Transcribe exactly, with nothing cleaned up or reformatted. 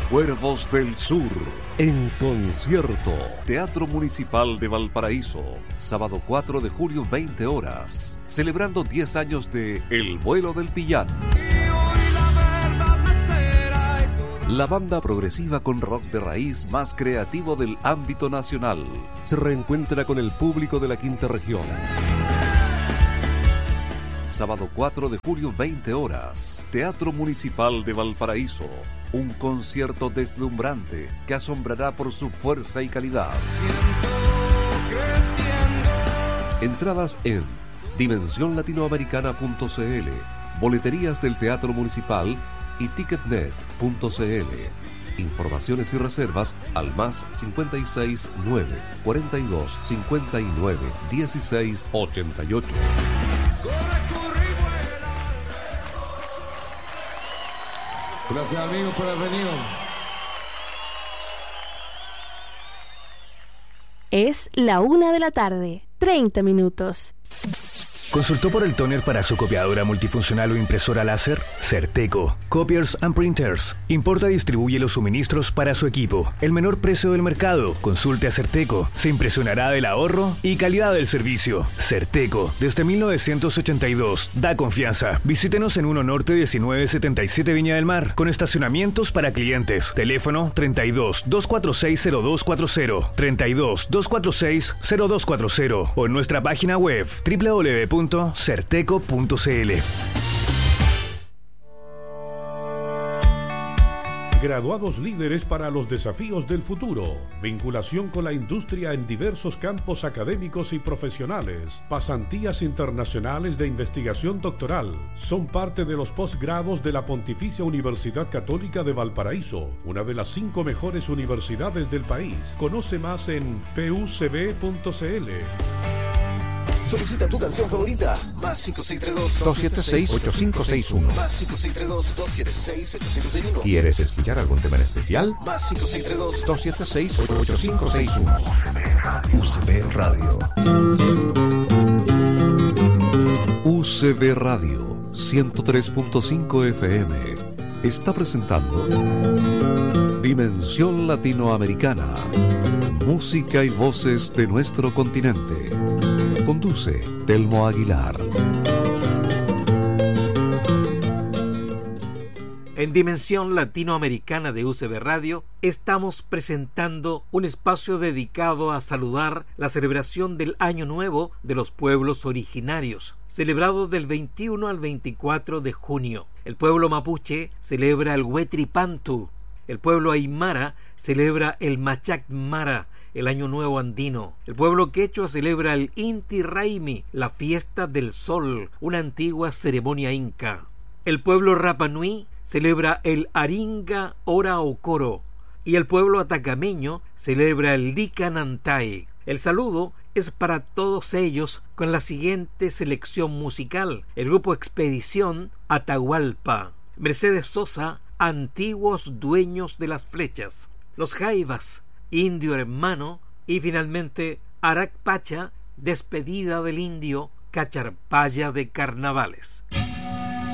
Cuervos del Sur, en concierto. Teatro Municipal de Valparaíso, sábado cuatro de julio, veinte horas, celebrando diez años de El Vuelo del Pillán. La banda progresiva con rock de raíz más creativo del ámbito nacional se reencuentra con el público de la quinta región. Sábado cuatro de julio, veinte horas, Teatro Municipal de Valparaíso. Un concierto deslumbrante que asombrará por su fuerza y calidad. Entradas en dimensión latinoamericana punto c l, boleterías del Teatro Municipal y ticketnet punto c l. Informaciones y reservas al más cincuenta y seis, nueve, cuarenta y dos, cincuenta y nueve, dieciséis, ochenta y ocho. Gracias, amigos, por haber venido. Es la una de la tarde, treinta minutos. ¿Consultó por el tóner para su copiadora multifuncional o impresora láser? Certeco, Copiers and Printers. Importa y distribuye los suministros para su equipo. El menor precio del mercado. Consulte a Certeco. Se impresionará del ahorro y calidad del servicio. Certeco, desde mil novecientos ochenta y dos. Da confianza. Visítenos en uno Norte diecinueve setenta y siete Viña del Mar, con estacionamientos para clientes. Teléfono treinta y dos, doscientos cuarenta y seis, cero dos cuarenta. treinta y dos, doscientos cuarenta y seis, cero dos cuarenta. O en nuestra página web doble u doble u doble u punto certeco punto c l. Graduados líderes para los desafíos del futuro. Vinculación con la industria en diversos campos académicos y profesionales. Pasantías internacionales de investigación doctoral. Son parte de los posgrados de la Pontificia Universidad Católica de Valparaíso, una de las cinco mejores universidades del país. Conoce más en p u c b punto c l. Solicita tu canción favorita. Más cinco seis tres dos, dos siete seis, ocho cinco seis uno. Más cinco seis tres dos, dos siete seis, ocho cinco seis uno. ¿Quieres escuchar algún tema en especial? Más cinco seis tres dos, dos siete seis, ocho cinco seis uno. U C B Radio. U C B Radio ciento tres punto cinco F M está presentando Dimensión Latinoamericana. Música y voces de nuestro continente. Conduce Telmo Aguilar. En Dimensión Latinoamericana de U C B Radio estamos presentando un espacio dedicado a saludar la celebración del Año Nuevo de los pueblos originarios, celebrado del veintiuno al veinticuatro de junio. El pueblo mapuche celebra el Huetripantu, el pueblo aymara celebra el Machac Mara, el Año Nuevo andino. El pueblo quechua celebra el Inti Raymi, la fiesta del sol, una antigua ceremonia inca. El pueblo Rapanui celebra el Aringa Ora Ocoro y el pueblo atacameño celebra el Licanantay. El saludo es para todos ellos con la siguiente selección musical. El grupo Expedición Atahualpa, Mercedes Sosa, Antiguos Dueños de las Flechas, Los Jaivas, Indio Hermano y finalmente Arac Pacha, Despedida del Indio, Cacharpaya de Carnavales.